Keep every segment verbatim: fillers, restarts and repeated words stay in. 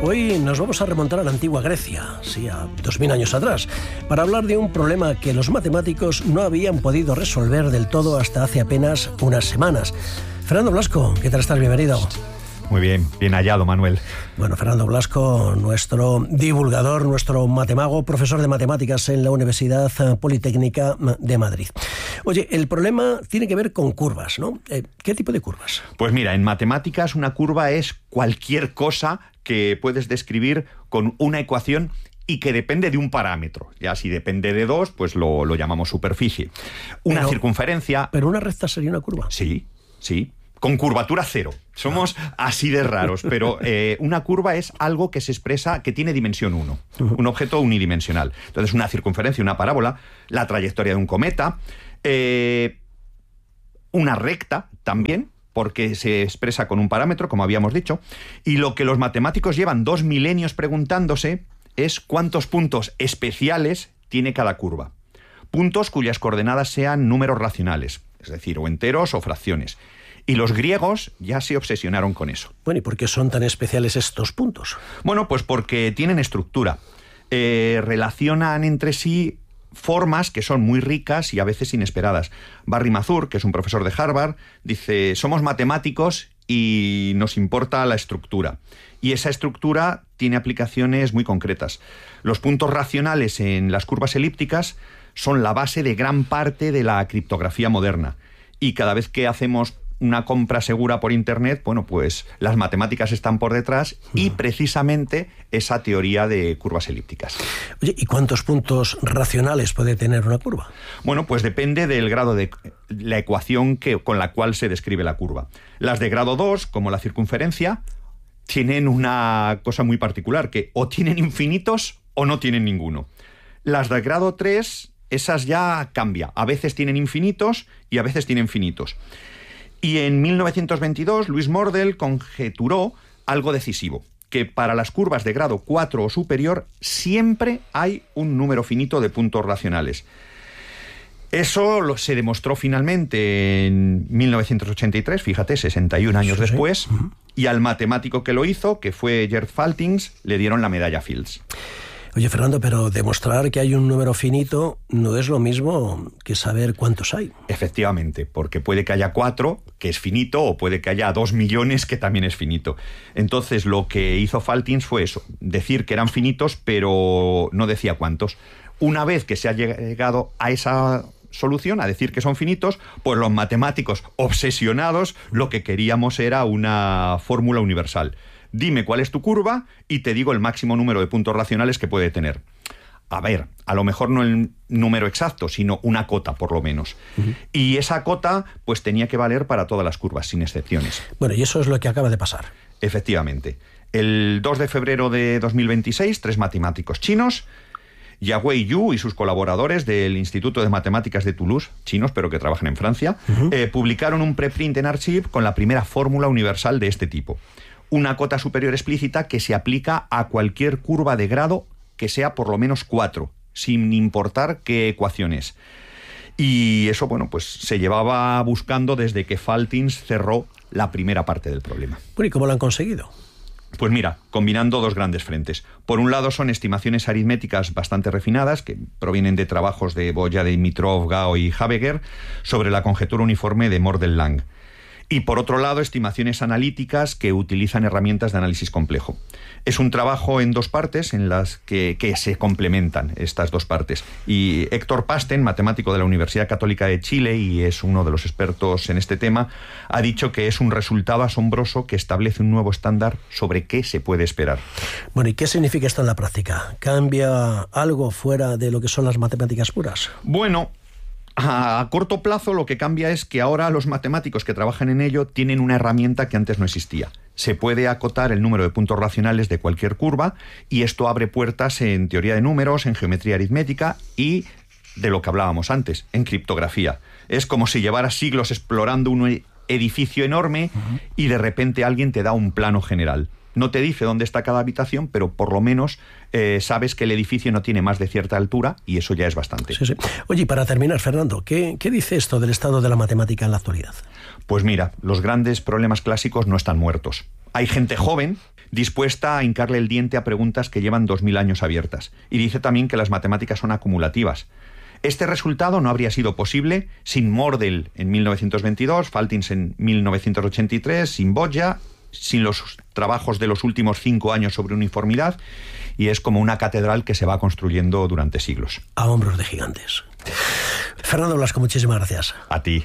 Hoy nos vamos a remontar a la antigua Grecia, sí, a dos mil años atrás, para hablar de un problema que los matemáticos no habían podido resolver del todo hasta hace apenas unas semanas. Fernando Blasco, ¿qué tal estás? Bienvenido. Muy bien, bien hallado, Manuel. Bueno, Fernando Blasco, nuestro divulgador, nuestro matemago, profesor de matemáticas en la Universidad Politécnica de Madrid. Oye, el problema tiene que ver con curvas, ¿no? Eh, ¿Qué tipo de curvas? Pues mira, en matemáticas una curva es cualquier cosa que puedes describir con una ecuación y que depende de un parámetro. Ya si depende de dos, pues lo, lo llamamos superficie. Una pero, circunferencia... ¿Pero una recta sería una curva? Sí, sí. Con curvatura cero. Somos así de raros, pero eh, una curva es algo que se expresa, que tiene dimensión uno, uh-huh. Un objeto unidimensional. Entonces, una circunferencia, una parábola, la trayectoria de un cometa, eh, una recta también, porque se expresa con un parámetro, como habíamos dicho, y lo que los matemáticos llevan dos milenios preguntándose es cuántos puntos especiales tiene cada curva. Puntos cuyas coordenadas sean números racionales, es decir, o enteros o fracciones. Y los griegos ya se obsesionaron con eso. Bueno, ¿y por qué son tan especiales estos puntos? Bueno, pues porque tienen estructura. Eh, relacionan entre sí formas que son muy ricas y a veces inesperadas. Barry Mazur, que es un profesor de Harvard, dice: somos matemáticos y nos importa la estructura. Y esa estructura tiene aplicaciones muy concretas. Los puntos racionales en las curvas elípticas son la base de gran parte de la criptografía moderna. Y cada vez que hacemos una compra segura por Internet, bueno, pues las matemáticas están por detrás y precisamente esa teoría de curvas elípticas. Oye, ¿y cuántos puntos racionales puede tener una curva? Bueno, pues depende del grado de la ecuación que, con la cual se describe la curva. Las de grado dos, como la circunferencia, tienen una cosa muy particular, que o tienen infinitos o no tienen ninguno. Las de grado tres, esas ya cambia. A veces tienen infinitos y a veces tienen finitos. Y en mil novecientos veintidós, Louis Mordell conjeturó algo decisivo, que para las curvas de grado cuatro o superior siempre hay un número finito de puntos racionales. Eso lo, se demostró finalmente en mil novecientos ochenta y tres, fíjate, sesenta y un años sí, después, sí. Y al matemático que lo hizo, que fue Gerd Faltings, le dieron la medalla Fields. Oye, Fernando, pero demostrar que hay un número finito no es lo mismo que saber cuántos hay. Efectivamente, porque puede que haya cuatro, que es finito, o puede que haya dos millones, que también es finito. Entonces, lo que hizo Faltings fue eso, decir que eran finitos, pero no decía cuántos. Una vez que se ha llegado a esa solución, a decir que son finitos, pues los matemáticos obsesionados lo que queríamos era una fórmula universal. Dime cuál es tu curva y te digo el máximo número de puntos racionales que puede tener. A ver, a lo mejor no el número exacto, sino una cota, por lo menos. Uh-huh. Y esa cota, pues tenía que valer para todas las curvas, sin excepciones. Bueno, y eso es lo que acaba de pasar. Efectivamente. El dos de febrero de dos mil veintiséis, tres matemáticos chinos, Yawei Yu y sus colaboradores del Instituto de Matemáticas de Toulouse, chinos pero que trabajan en Francia, uh-huh. eh, publicaron un preprint en Archive con la primera fórmula universal de este tipo. Una cota superior explícita que se aplica a cualquier curva de grado que sea por lo menos cuatro, sin importar qué ecuación es. Y eso, bueno, pues se llevaba buscando desde que Faltings cerró la primera parte del problema. Bueno, ¿y cómo lo han conseguido? Pues mira, combinando dos grandes frentes. Por un lado son estimaciones aritméticas bastante refinadas, que provienen de trabajos de Boya, Dimitrov, Gao y Habeger, sobre la conjetura uniforme de Mordell-Lang. Y por otro lado, estimaciones analíticas que utilizan herramientas de análisis complejo. Es un trabajo en dos partes en las que, que se complementan estas dos partes. Y Héctor Pasten, matemático de la Universidad Católica de Chile y es uno de los expertos en este tema, ha dicho que es un resultado asombroso que establece un nuevo estándar sobre qué se puede esperar. Bueno, ¿y qué significa esto en la práctica? ¿Cambia algo fuera de lo que son las matemáticas puras? Bueno, a corto plazo lo que cambia es que ahora los matemáticos que trabajan en ello tienen una herramienta que antes no existía. Se puede acotar el número de puntos racionales de cualquier curva y esto abre puertas en teoría de números, en geometría aritmética y de lo que hablábamos antes, en criptografía. Es como si llevaras siglos explorando un edificio enorme uh-huh. y de repente alguien te da un plano general. No te dice dónde está cada habitación, pero por lo menos eh, sabes que el edificio no tiene más de cierta altura y eso ya es bastante. Sí, sí. Oye, y para terminar, Fernando, ¿qué, ¿qué dice esto del estado de la matemática en la actualidad? Pues mira, los grandes problemas clásicos no están muertos. Hay gente joven dispuesta a hincarle el diente a preguntas que llevan dos mil años abiertas. Y dice también que las matemáticas son acumulativas. Este resultado no habría sido posible sin Mordell en mil novecientos veintidós, Faltins en mil novecientos ochenta y tres, sin Boggia, sin los trabajos de los últimos cinco años sobre uniformidad, y es como una catedral que se va construyendo durante siglos. A hombros de gigantes. Fernando Blasco, muchísimas gracias. A ti.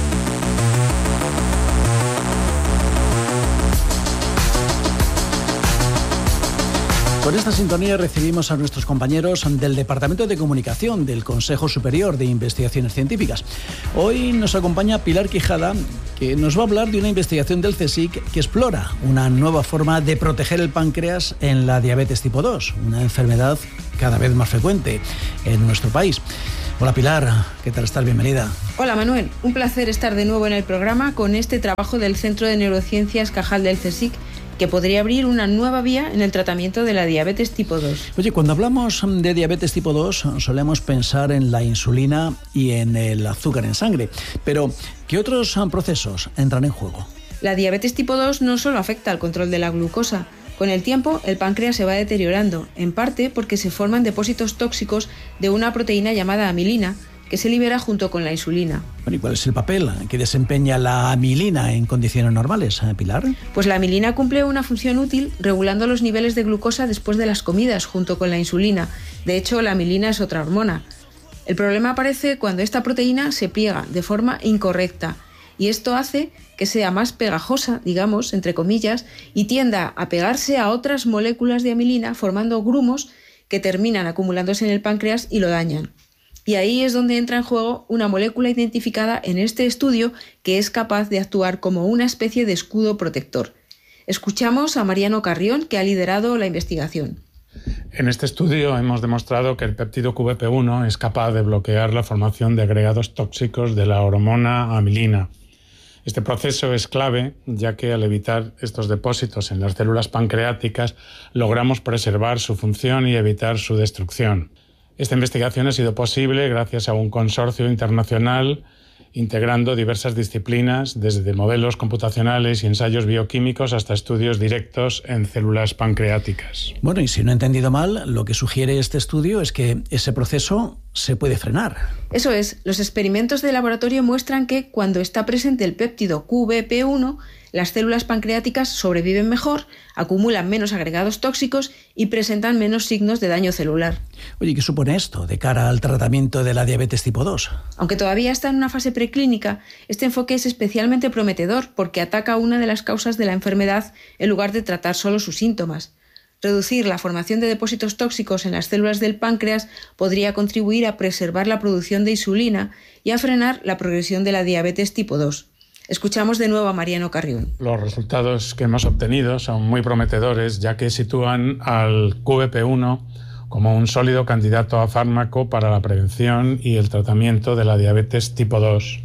Con esta sintonía recibimos a nuestros compañeros del Departamento de Comunicación del Consejo Superior de Investigaciones Científicas. Hoy nos acompaña Pilar Quijada, que nos va a hablar de una investigación del CSIC que explora una nueva forma de proteger el páncreas en la diabetes tipo dos, una enfermedad cada vez más frecuente en nuestro país. Hola Pilar, ¿qué tal estás? Bienvenida. Hola Manuel, un placer estar de nuevo en el programa con este trabajo del Centro de Neurociencias Cajal del CSIC, que podría abrir una nueva vía en el tratamiento de la diabetes tipo dos. Oye, cuando hablamos de diabetes tipo dos solemos pensar en la insulina y en el azúcar en sangre, pero ¿qué otros procesos entran en juego? La diabetes tipo dos no solo afecta al control de la glucosa. Con el tiempo, el páncreas se va deteriorando, en parte porque se forman depósitos tóxicos de una proteína llamada amilina, que se libera junto con la insulina. Bueno, ¿y cuál es el papel que desempeña la amilina en condiciones normales, Pilar? Pues la amilina cumple una función útil regulando los niveles de glucosa después de las comidas junto con la insulina. De hecho, la amilina es otra hormona. El problema aparece cuando esta proteína se pliega de forma incorrecta, y esto hace que sea más pegajosa, digamos, entre comillas, y tienda a pegarse a otras moléculas de amilina formando grumos que terminan acumulándose en el páncreas y lo dañan. Y ahí es donde entra en juego una molécula identificada en este estudio que es capaz de actuar como una especie de escudo protector. Escuchamos a Mariano Carrión, que ha liderado la investigación. En este estudio hemos demostrado que el péptido Q V P uno es capaz de bloquear la formación de agregados tóxicos de la hormona amilina. Este proceso es clave, ya que al evitar estos depósitos en las células pancreáticas logramos preservar su función y evitar su destrucción. Esta investigación ha sido posible gracias a un consorcio internacional integrando diversas disciplinas, desde modelos computacionales y ensayos bioquímicos hasta estudios directos en células pancreáticas. Bueno, y si no he entendido mal, lo que sugiere este estudio es que ese proceso se puede frenar. Eso es, los experimentos de laboratorio muestran que cuando está presente el péptido Q V P uno, las células pancreáticas sobreviven mejor, acumulan menos agregados tóxicos y presentan menos signos de daño celular. Oye, ¿qué supone esto de cara al tratamiento de la diabetes tipo dos? Aunque todavía está en una fase preclínica, este enfoque es especialmente prometedor porque ataca una de las causas de la enfermedad en lugar de tratar solo sus síntomas. Reducir la formación de depósitos tóxicos en las células del páncreas podría contribuir a preservar la producción de insulina y a frenar la progresión de la diabetes tipo dos. Escuchamos de nuevo a Mariano Carrión. Los resultados que hemos obtenido son muy prometedores, ya que sitúan al Q V P uno como un sólido candidato a fármaco para la prevención y el tratamiento de la diabetes tipo dos.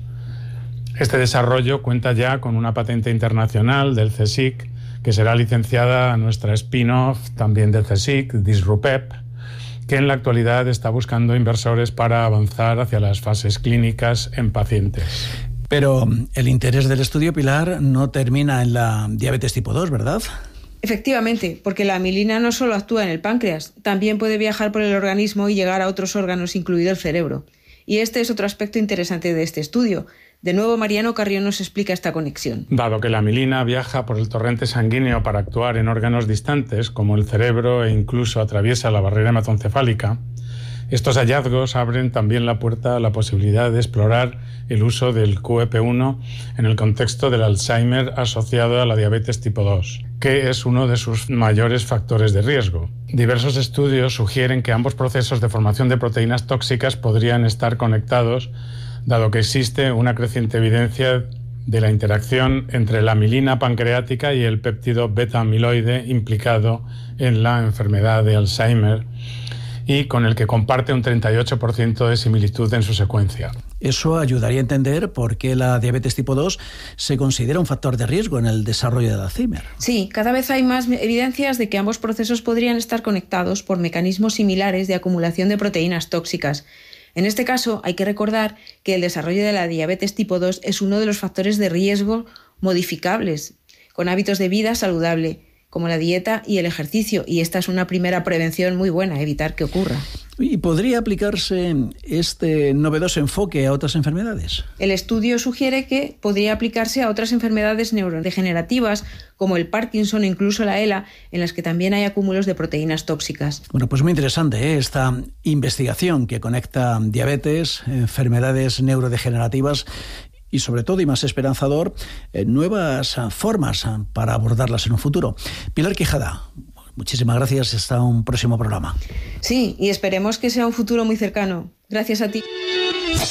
Este desarrollo cuenta ya con una patente internacional del CSIC, que será licenciada a nuestra spin-off también del CSIC, Disrupep, que en la actualidad está buscando inversores para avanzar hacia las fases clínicas en pacientes. Pero el interés del estudio, Pilar, no termina en la diabetes tipo dos, ¿verdad? Efectivamente, porque la amilina no solo actúa en el páncreas, también puede viajar por el organismo y llegar a otros órganos, incluido el cerebro. Y este es otro aspecto interesante de este estudio. De nuevo, Mariano Carrión nos explica esta conexión. Dado que la amilina viaja por el torrente sanguíneo para actuar en órganos distantes, como el cerebro, e incluso atraviesa la barrera hematoencefálica, estos hallazgos abren también la puerta a la posibilidad de explorar el uso del Q V P uno en el contexto del Alzheimer asociado a la diabetes tipo dos, que es uno de sus mayores factores de riesgo. Diversos estudios sugieren que ambos procesos de formación de proteínas tóxicas podrían estar conectados, dado que existe una creciente evidencia de la interacción entre la amilina pancreática y el péptido beta-amiloide implicado en la enfermedad de Alzheimer, y con el que comparte un treinta y ocho por ciento de similitud en su secuencia. Eso ayudaría a entender por qué la diabetes tipo dos se considera un factor de riesgo en el desarrollo del Alzheimer. Sí, cada vez hay más evidencias de que ambos procesos podrían estar conectados por mecanismos similares de acumulación de proteínas tóxicas. En este caso, hay que recordar que el desarrollo de la diabetes tipo dos es uno de los factores de riesgo modificables, con hábitos de vida saludable, como la dieta y el ejercicio, y esta es una primera prevención muy buena, evitar que ocurra. ¿Y podría aplicarse este novedoso enfoque a otras enfermedades? El estudio sugiere que podría aplicarse a otras enfermedades neurodegenerativas como el Parkinson o incluso la ELA, en las que también hay acúmulos de proteínas tóxicas. Bueno, pues muy interesante, ¿eh? Esta investigación que conecta diabetes, enfermedades neurodegenerativas y sobre todo, y más esperanzador, eh, nuevas formas para abordarlas en un futuro. Pilar Quijada, muchísimas gracias. Hasta un próximo programa. Sí, y esperemos que sea un futuro muy cercano. Gracias a ti.